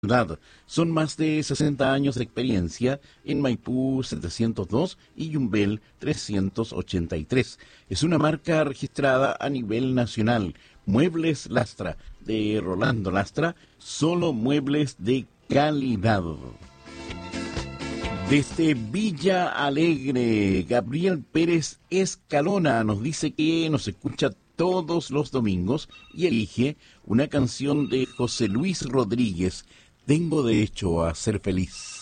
ciudad. Son más de 60 años de experiencia en Maipú 702 y Yumbel 383. Es una marca registrada a nivel nacional. Muebles Lastra, de Rolando Lastra, solo muebles de calidad. Desde Villa Alegre, Gabriel Pérez Escalona nos dice que nos escucha todos los domingos y elige una canción de José Luis Rodríguez, Tengo derecho a ser feliz.